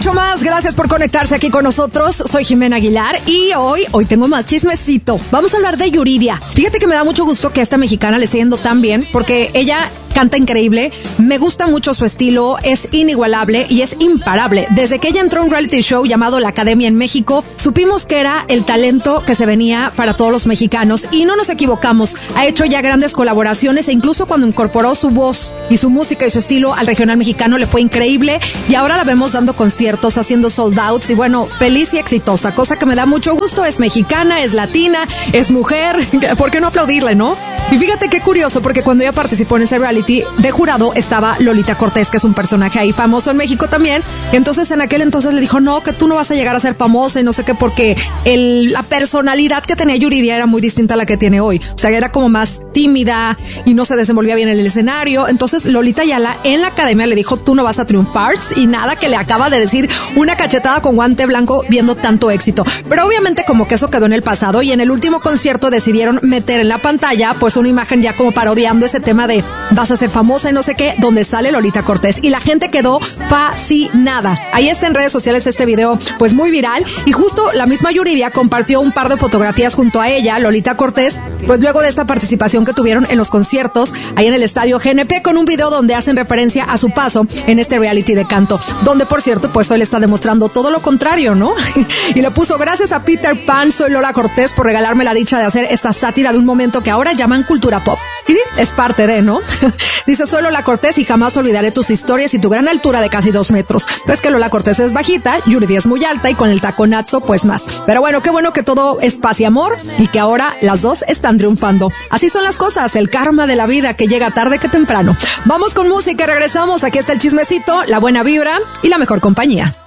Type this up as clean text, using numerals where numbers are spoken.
Mucho más, gracias por conectarse aquí con nosotros. Soy Jimena Aguilar y hoy tengo más chismecito. Vamos a hablar de Yuridia. Fíjate que me da mucho gusto que a esta mexicana le esté yendo tan bien, porque ella canta increíble, me gusta mucho su estilo, es inigualable y es imparable. Desde que ella entró a un reality show llamado La Academia en México, supimos que era el talento que se venía para todos los mexicanos y no nos equivocamos. Ha hecho ya grandes colaboraciones e incluso cuando incorporó su voz y su música y su estilo al regional mexicano le fue increíble y ahora la vemos dando conciertos, haciendo sold outs y bueno, feliz y exitosa, cosa que me da mucho gusto. Es mexicana, es latina, es mujer, ¿por qué no aplaudirle, no? Y fíjate qué curioso, porque cuando ella participó en ese reality de jurado estaba Lolita Cortés, que es un personaje ahí famoso en México también. Entonces en aquel entonces le dijo, no, que tú no vas a llegar a ser famosa y no sé qué, porque la personalidad que tenía Yuridia era muy distinta a la que tiene hoy. O sea, era como más tímida y no se desenvolvía bien en el escenario. Entonces Lolita Ayala en la academia le dijo, tú no vas a triunfar, y nada, que le acaba de decir una cachetada con guante blanco viendo tanto éxito. Pero obviamente como que eso quedó en el pasado y en el último concierto decidieron meter en la pantalla pues una imagen ya como parodiando ese tema de vas a ser famosa y no sé qué, donde sale Lolita Cortés y la gente quedó fascinada. Ahí está en redes sociales este video pues muy viral y justo la misma Yuridia compartió un par de fotografías junto a ella, Lolita Cortés, pues luego de esta participación que tuvieron en los conciertos ahí en el estadio GNP, con un video donde hacen referencia a su paso en este reality de canto, donde por cierto pues hoy le está demostrando todo lo contrario, ¿no? Y le puso, gracias a Peter Pan, soy Lola Cortés por regalarme la dicha de hacer esta sátira de un momento que ahora llaman cultura pop. Y sí, es parte de, ¿no? Dice, soy Lola Cortés y jamás olvidaré tus historias y tu gran altura de casi 2 metros. Pues que Lola Cortés es bajita, Yuridia es muy alta y con el taconazo pues más. Pero bueno, qué bueno que todo es paz y amor y que ahora las dos están triunfando. Así son las cosas, el karma de la vida que llega tarde que temprano. Vamos con música, regresamos. Aquí está el chismecito, la buena vibra y la mejor compañía.